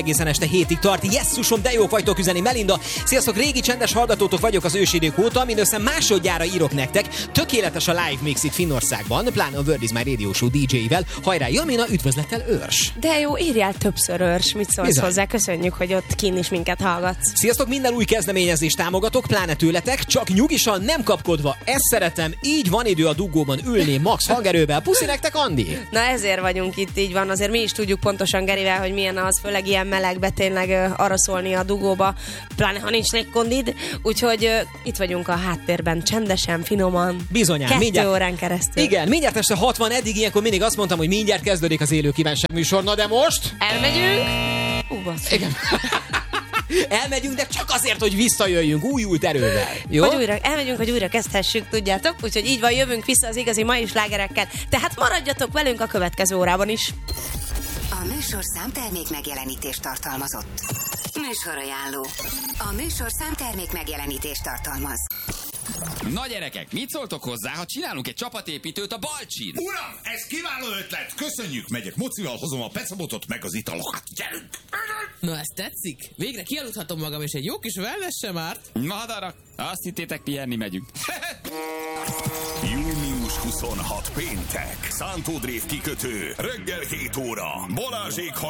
Egészen este 7-ig tart. Jesszusom, de jók vagytok, üzeni Melinda. Sziasztok, régi csendes hallgatótok vagyok az ősidők óta, mindössze másodjára írok nektek. Tökéletes a live mix itt Finnországban, pláne a World is My Radio Show DJ-vel. Hajrá, Jamina, üdvözlettel, Őrs! De jó, írjál többször, Őrs. Mit szólsz hozzá? Köszönjük, hogy ott kinn is minket hallgatsz. Sziasztok, minden új kezdeményezést támogatok, pláne tőletek, csak nyugisan, nem kapkodva. Ezt szeretem, így van idő a dugóban ülni max hangerővel. Puszi nektek, Andi! Na ezért vagyunk itt, így van. Azért mi is tudjuk pontosan Gerivel, hogy milyen az, főleg ilyen melegbe tényleg arra szólni a dugóba, pláne ha nincs légkondid. Úgyhogy itt vagyunk a háttérben, csendesen, finoman. Bizonyán, 2 mindjárt, órán keresztül. Igen, mindjárt este 60, eddig ilyenkor mindig azt mondtam, hogy mindjárt kezdődik az élő kívánság műsor, na de most... Elmegyünk. Igen. Elmegyünk, de csak azért, hogy visszajöjjünk újult erővel. Jó? Elmegyünk, hogy újra kezdhessük, tudjátok? Úgyhogy így van, jövünk vissza az igazi mai slágerekkel. Tehát maradjatok velünk a következő órában is. A műsorszám termék megjelenítést tartalmazott. Műsorajánló. A műsorszám termék megjelenítést tartalmaz. Na gyerekek, mit szóltok hozzá, ha csinálunk egy csapatépítőt a Balcsin? Uram, ez kiváló ötlet! Köszönjük, megyek mocival, hozom a pecabotot meg az italokat. Gyerünk! Na, ez tetszik? Végre kialudhatom magam, és egy jó kis wellness sem árt. Madarak, azt hittétek, pihenni megyünk. Június 26 péntek. Szántódrév kikötő. Reggel 7 óra. Balázsék